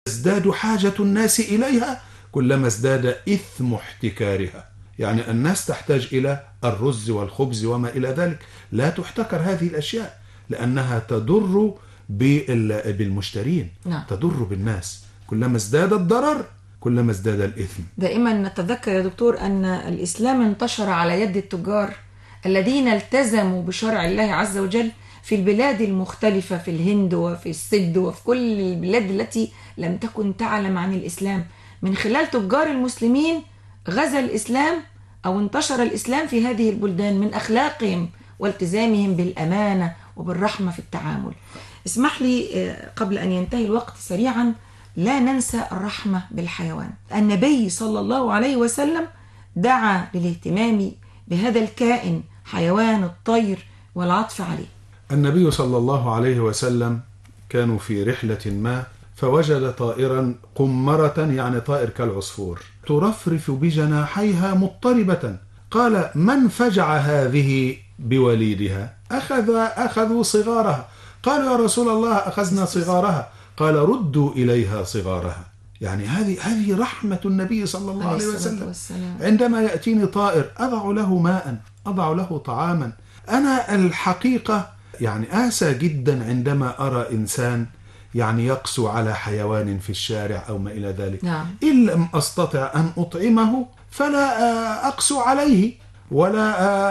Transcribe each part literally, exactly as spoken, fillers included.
ازداد حاجة الناس إليها كلما ازداد إثم احتكارها. يعني الناس تحتاج إلى الرز والخبز وما إلى ذلك، لا تحتكر هذه الأشياء لأنها تضر بالمشترين، نعم. تضر بالناس. كلما ازداد الضرر كلما ازداد الإثم. دائما نتذكر يا دكتور أن الإسلام انتشر على يد التجار الذين التزموا بشرع الله عز وجل في البلاد المختلفة، في الهند وفي السند وفي كل البلاد التي لم تكن تعلم عن الإسلام. من خلال تجار المسلمين غزا الإسلام أو انتشر الإسلام في هذه البلدان من أخلاقهم والتزامهم بالأمانة وبالرحمة في التعامل. اسمح لي قبل أن ينتهي الوقت سريعا لا ننسى الرحمة بالحيوان. النبي صلى الله عليه وسلم دعا للاهتمام بهذا الكائن حيوان الطير والعطف عليه. النبي صلى الله عليه وسلم كانوا في رحلة ما فوجد طائرا قمرة، يعني طائر كالعصفور، ترفرف بجناحيها مضطربة. قال: من فجع هذه بوليدها؟ أخذ أخذوا صغارها. قالوا: يا رسول الله أخذنا صغارها. قال: ردوا إليها صغارها. يعني هذه هذه رحمة النبي صلى الله عليه وسلم. عندما يأتيني طائر أضع له ماء، أضع له طعاما. أنا الحقيقة يعني آسى جدا عندما أرى إنسان يعني يقسو على حيوان في الشارع أو ما إلى ذلك. نعم. إن لم أستطع أن أطعمه فلا أقسو عليه ولا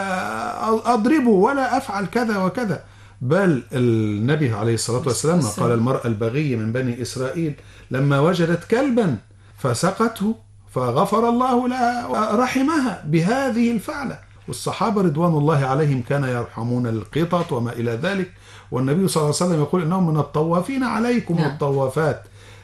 أضربه ولا أفعل كذا وكذا. بل النبي عليه الصلاة والسلام قال: المرأة البغي من بني إسرائيل لما وجدت كلبا فسقته فغفر الله لها رحمها بهذه الفعلة. والصحابة رضوان الله عليهم كانوا يرحمون القطط وما إلى ذلك، والنبي صلى الله عليه وسلم يقول إنهم من الطوافين عليكم نعم. والطوافات.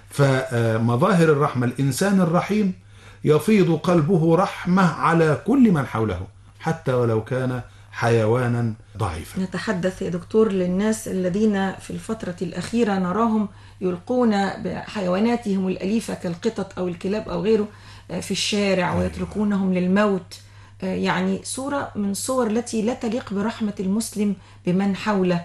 فمظاهر الرحمة، الإنسان الرحيم يفيض قلبه رحمة على كل من حوله حتى ولو كان حيوانا ضعيفا. نتحدث يا دكتور للناس الذين في الفترة الأخيرة نراهم يلقون بحيواناتهم الأليفة كالقطط أو الكلاب أو غيره في الشارع ويتركونهم للموت. يعني صورة من صور التي لا تليق برحمة المسلم بمن حوله.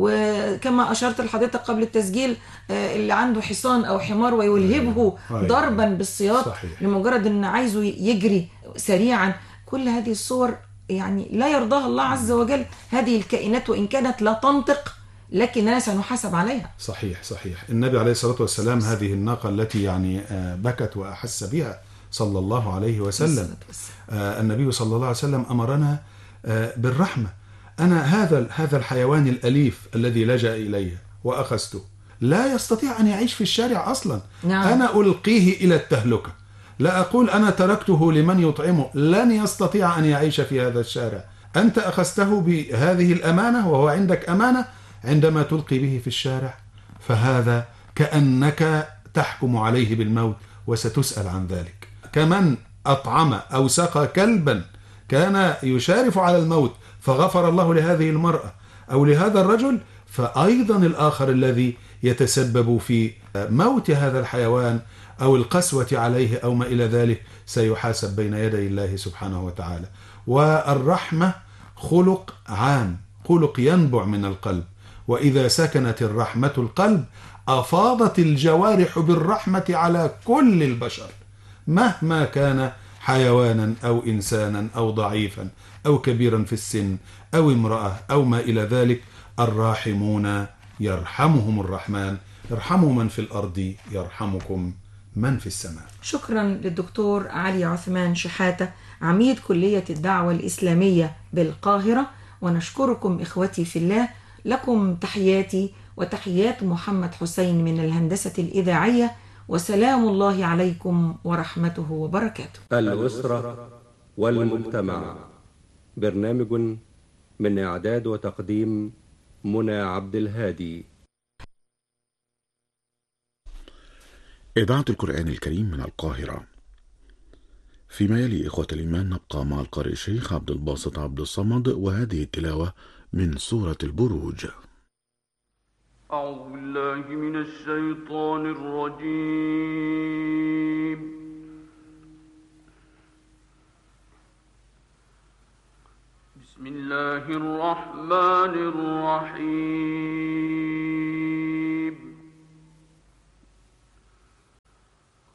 وكما أشرت لحضرتك قبل التسجيل، اللي عنده حصان أو حمار ويلهبه ضربا بالسياط لمجرد أنه عايزه يجري سريعا. كل هذه الصور يعني لا يرضاها الله عز وجل. هذه الكائنات وإن كانت لا تنطق لكننا سنحاسب عليها. صحيح صحيح. النبي عليه الصلاة والسلام هذه الناقة التي يعني بكت وأحس بها صلى الله عليه وسلم، النبي صلى الله عليه وسلم أمرنا بالرحمة. أنا هذا هذا الحيوان الأليف الذي لجأ إليه وأخذته لا يستطيع أن يعيش في الشارع أصلا. نعم. أنا ألقيه إلى التهلكة، لا أقول أنا تركته لمن يطعمه، لن يستطيع أن يعيش في هذا الشارع. أنت أخذته بهذه الأمانة وهو عندك أمانة، عندما تلقي به في الشارع فهذا كأنك تحكم عليه بالموت وستسأل عن ذلك. كمن أطعم أو سقى كلبا كان يشارف على الموت فغفر الله لهذه المرأة أو لهذا الرجل، فأيضا الآخر الذي يتسبب في موت هذا الحيوان أو القسوة عليه أو ما إلى ذلك سيحاسب بين يدي الله سبحانه وتعالى. والرحمة خلق عام، خلق ينبع من القلب، وإذا سكنت الرحمة القلب أفاضت الجوارح بالرحمة على كل البشر مهما كان حيوانا أو إنسانا أو ضعيفا أو كبيرا في السن أو امرأة أو ما إلى ذلك. الراحمون يرحمهم الرحمن، ارحموا من في الأرض يرحمكم من في السماء. شكرا للدكتور علي عثمان شحاتة، عميد كلية الدعوة الإسلامية بالقاهرة. ونشكركم إخوتي في الله. لكم تحياتي وتحيات محمد حسين من الهندسة الإذاعية، وسلام الله عليكم ورحمته وبركاته. الأسرة والمجتمع، برنامج من إعداد وتقديم منى عبد الهادي. إذاعة القرآن الكريم من القاهرة. فيما يلي إخوة الإيمان نبقى مع القارئ الشيخ عبد الباسط عبد الصمد، وهذه التلاوة من سورة البروج. أعوذ بالله من الشيطان الرجيم. بسم الله الرحمن الرحيم.